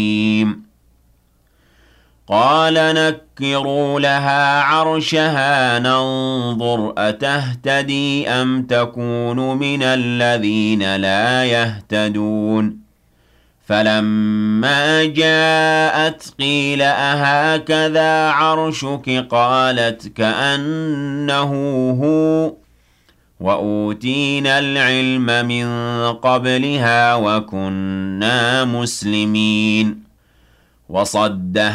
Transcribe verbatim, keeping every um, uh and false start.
قال نكروا لها عرشها ننظر أتهتدي أم تكون من الذين لا يهتدون فلما جاءت قيل أهكذا عرشك قالت كأنه هو وأوتينا العلم من قبلها وكنا مسلمين وصدها